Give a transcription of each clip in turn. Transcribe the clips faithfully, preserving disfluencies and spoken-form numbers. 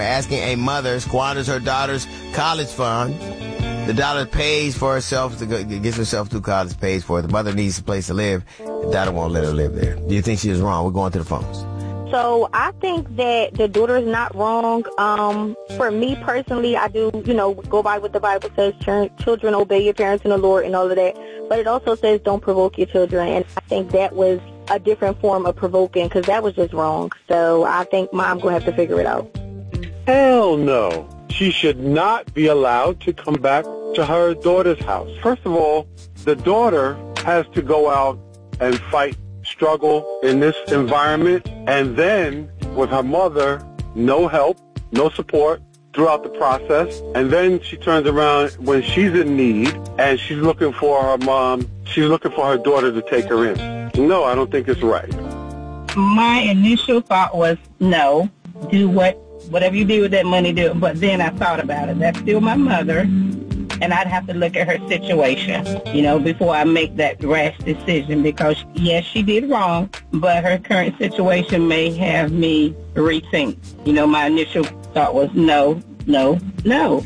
Asking a mother squanders her daughter's college fund. The daughter pays for herself, to go, gets herself through college, pays for it. The mother needs a place to live. The daughter won't let her live there. Do you think she is wrong? We're going to the phones. So I think that the daughter is not wrong. Um, for me personally, I do, you know, go by what the Bible says, children obey your parents in the Lord and all of that. But it also says don't provoke your children. And I think that was a different form of provoking because that was just wrong. So I think Mom's going to have to figure it out. Hell no. She should not be allowed to come back to her daughter's house. First of all, the daughter has to go out and fight, struggle in this environment, and then with her mother, no help, no support throughout the process, and then she turns around when she's in need and she's looking for her mom, she's looking for her daughter to take her in. No, I don't think it's right. My initial thought was no, do what whatever you do with that money, do it. But then I thought about it. That's still my mother, and I'd have to look at her situation, you know, before I make that rash decision because, yes, she did wrong, but her current situation may have me rethink. You know, my initial thought was no, no, no.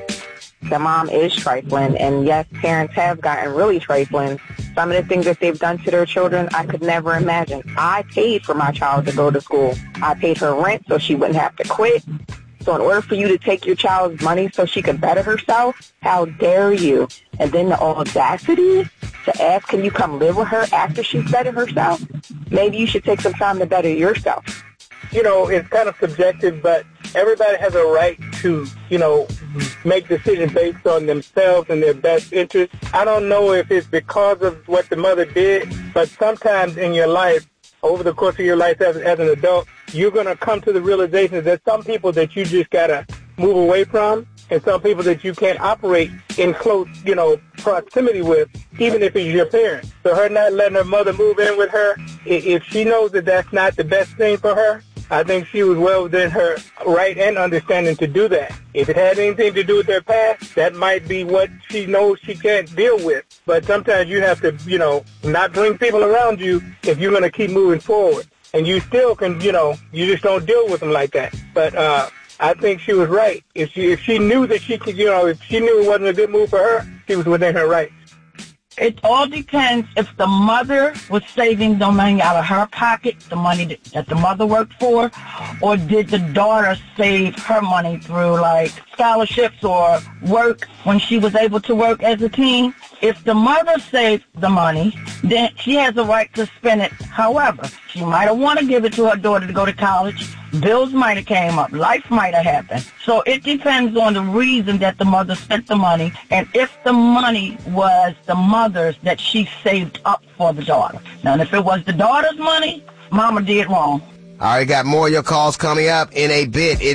The mom is trifling, and yes, parents have gotten really trifling. Some of the things that they've done to their children, I could never imagine. I paid for my child to go to school. I paid her rent so she wouldn't have to quit. So in order for you to take your child's money so she could better herself, how dare you? And then the audacity to ask, can you come live with her after she's bettered herself? Maybe you should take some time to better yourself. You know, it's kind of subjective, but everybody has a right to, you know, make decisions based on themselves and their best interests. I don't know if it's because of what the mother did, but sometimes in your life, over the course of your life as, as an adult, you're going to come to the realization that there's some people that you just got to move away from and some people that you can't operate in close, you know, proximity with, even if it's your parents. So her not letting her mother move in with her, if she knows that that's not the best thing for her, I think she was well within her right and understanding to do that. If it had anything to do with their past, that might be what she knows she can't deal with. But sometimes you have to, you know, not bring people around you if you're going to keep moving forward. And you still can, you know, you just don't deal with them like that. But uh, I think she was right. If she, if she knew that she could, you know, if she knew it wasn't a good move for her, she was within her rights. It all depends if the mother was saving the money out of her pocket, the money that, that the mother worked for, or did the daughter save her money through, like, scholarships or work when she was able to work as a teen. If the mother saved the money, then she has a right to spend it. However, she might have wanted to give it to her daughter to go to college. Bills might have came up. Life might have happened. So it depends on the reason that the mother spent the money and if the money was the mother's that she saved up for the daughter. Now, if it was the daughter's money, mama did wrong. All right, got more of your calls coming up in a bit. It